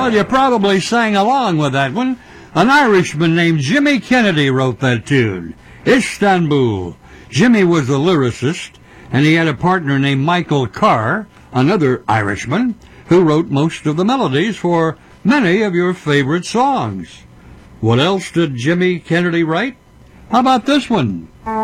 Well, you probably sang along with that one. An Irishman named Jimmy Kennedy wrote that tune, Istanbul. Jimmy was the lyricist, and he had a partner named Michael Carr, another Irishman, who wrote most of the melodies for many of your favorite songs. What else did Jimmy Kennedy write? How about this one?